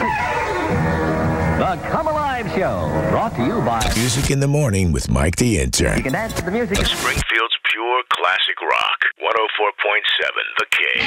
The Come Alive Show, brought to you by Music in the Morning with Mike the Intern. You can dance to the music. Springfield's pure classic rock. 104.7 The King.